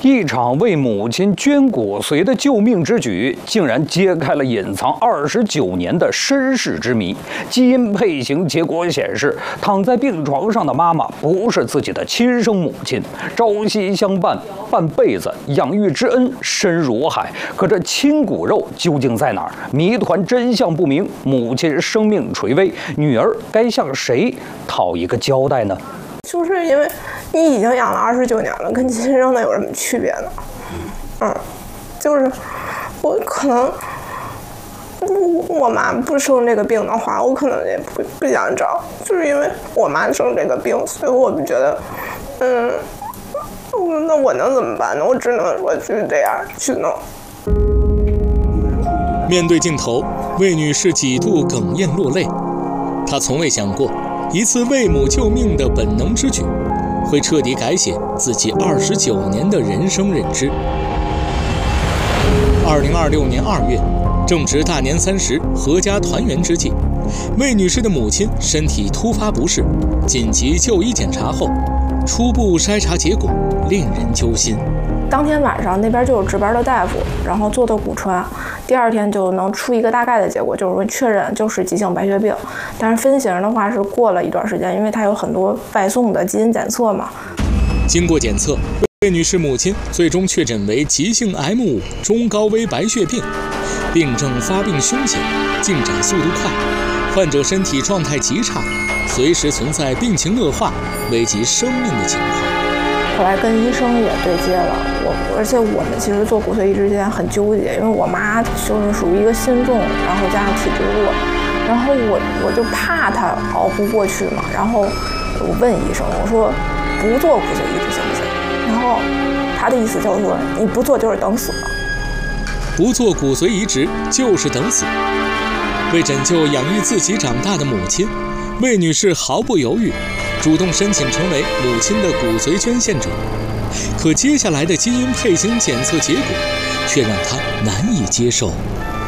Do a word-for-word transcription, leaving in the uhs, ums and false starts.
一场为母亲捐骨髓的救命之举，竟然揭开了隐藏二十九年的身世之谜。基因配型结果显示，躺在病床上的妈妈不是自己的亲生母亲，朝夕相伴，半辈子养育之恩深如海。可这亲骨肉究竟在哪儿？谜团真相不明，母亲生命垂危，女儿该向谁讨一个交代呢？ 就是因为你已经养了二十九年了，跟亲生的有什么区别呢？嗯，就是我可能我妈不生这个病的话，我可能也不不想找，就是因为我妈生这个病，所以我就觉得，嗯，那我能怎么办呢？我只能说就是这样去弄。 面对镜头，魏女士几度哽咽落泪，她从未想过。一次为母救命的本能之举，会彻底改写自己二十九年的人生认知。二零二六年二月，正值大年三十阖家团圆之际，魏女士的母亲身体突发不适，紧急就医检查后，初步筛查结果令人揪心。 当天晚上那边就有值班的大夫，然后做的骨传，第二天就能出一个大概的结果，就是说确认就是急性白血病。但是分型的话是过了一段时间，因为它有很多外送的基因检测嘛。 经过检测，魏女士母亲最终确诊为急性 M 五 中高危白血病，病症发病凶险，进展速度快，患者身体状态极差，随时存在病情恶化、危及生命的情况。 后来跟医生也对接了，我而且我们其实做骨髓移植之前很纠结，因为我妈就是属于一个心重，然后加上体质弱，然后我我就怕她熬不过去嘛，然后我问医生，我说不做骨髓移植行不行？然后他的意思就是说你不做就是等死了， 不做骨髓移植就是等死。为拯救养育自己长大的母亲，魏女士毫不犹豫，主动申请成为母亲的骨髓捐献者。可接下来的基因配型检测结果却让她难以接受。